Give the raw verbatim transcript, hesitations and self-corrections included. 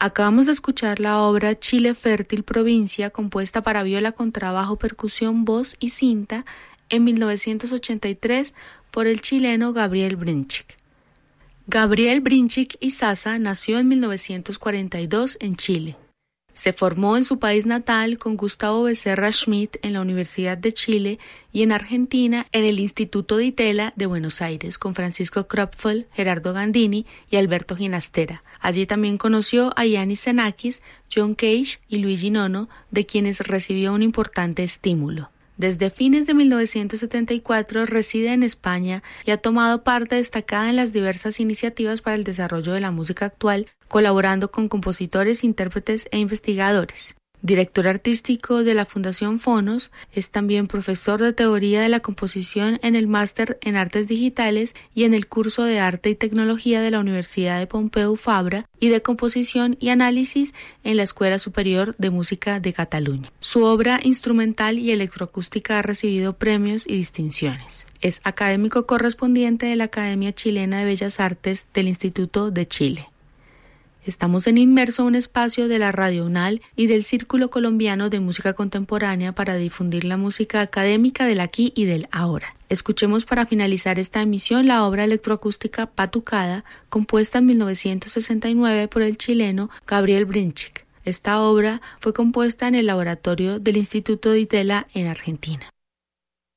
Acabamos de escuchar la obra Chile Fértil Provincia, compuesta para viola, contrabajo, percusión, voz y cinta en mil novecientos ochenta y tres por el chileno Gabriel Brinchik. Gabriel Brinchik Izaza nació en mil novecientos cuarenta y dos en Chile. Se formó en su país natal con Gustavo Becerra Schmidt en la Universidad de Chile y en Argentina en el Instituto Di Tella de Buenos Aires con Francisco Krupfel, Gerardo Gandini y Alberto Ginastera. Allí también conoció a Yannis Xenakis, John Cage y Luigi Nono, de quienes recibió un importante estímulo. Desde fines de mil novecientos setenta y cuatro reside en España y ha tomado parte destacada en las diversas iniciativas para el desarrollo de la música actual, colaborando con compositores, intérpretes e investigadores. Director artístico de la Fundación Fonos, es también profesor de teoría de la composición en el Máster en Artes Digitales y en el curso de Arte y Tecnología de la Universidad de Pompeu Fabra y de Composición y Análisis en la Escuela Superior de Música de Cataluña. Su obra instrumental y electroacústica ha recibido premios y distinciones. Es académico correspondiente de la Academia Chilena de Bellas Artes del Instituto de Chile. Estamos en Inmerso, un espacio de la Radio UNAL y del Círculo Colombiano de Música Contemporánea para difundir la música académica del aquí y del ahora. Escuchemos para finalizar esta emisión la obra electroacústica Patucada, compuesta en mil novecientos sesenta y nueve por el chileno Gabriel Brinchik. Esta obra fue compuesta en el laboratorio del Instituto Di Tella en Argentina.